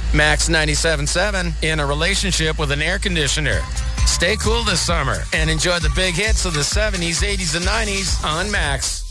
Max 97.7, in a relationship with an air conditioner. Stay cool this summer and enjoy the big hits of the 70s, 80s, and 90s on Max.